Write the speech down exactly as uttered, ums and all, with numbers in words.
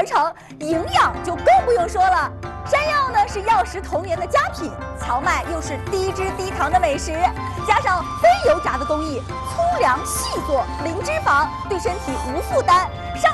传承，营养就更不用说了。山药呢是药食同源的佳品，荞麦又是低脂低糖的美食，加上非油炸的工艺，粗粮细做，零脂肪，对身体无负担。上